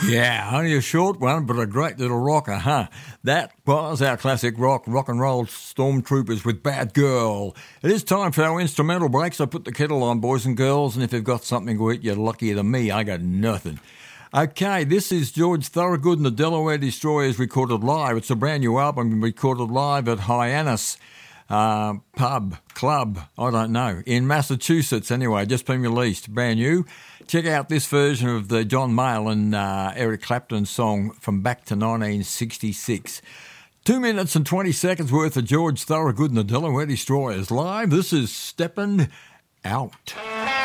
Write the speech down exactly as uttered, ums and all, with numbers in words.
Yeah, only a short one, but a great little rocker, huh? That was our classic rock, rock and roll Stormtroopers with Bad Girl. It is time for our instrumental break, so put the kettle on, boys and girls, and if you've got something to eat, you're luckier than me. I got nothing. Okay, this is George Thorogood and the Delaware Destroyers recorded live. It's a brand new album recorded live at Hyannis uh, Pub, Club, I don't know, in Massachusetts anyway, just been released, brand new. Check out this version of the John Mayall and uh, Eric Clapton song from back to nineteen sixty-six. Two minutes and twenty seconds worth of George Thorogood and the Delaware Destroyers live. This is Steppin' Out.